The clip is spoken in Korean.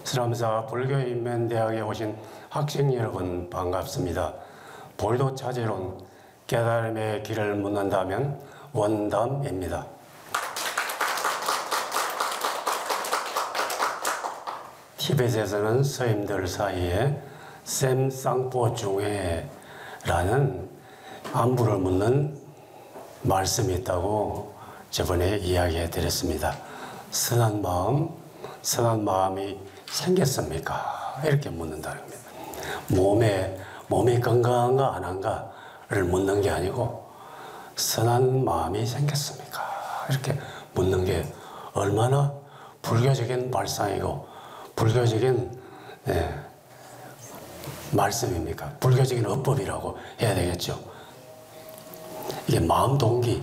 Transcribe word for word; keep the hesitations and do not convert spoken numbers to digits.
슬람사 불교인문대학에 오신 학생 여러분 반갑습니다. 불도 차지론 깨달음의 길을 묻는다면 원담입니다. 티벳에서는 스님들 사이에 셈쌍포 중회라는 안부를 묻는 말씀이 있다고 저번에 이야기해 드렸습니다. 선한 마음, 선한 마음이 생겼습니까? 이렇게 묻는다는 겁니다. 몸에, 몸이 건강한가 안 한가를 묻는 게 아니고 선한 마음이 생겼습니까? 이렇게 묻는 게 얼마나 불교적인 발상이고 불교적인 예, 말씀입니까? 불교적인 어법이라고 해야 되겠죠. 이게 마음 동기,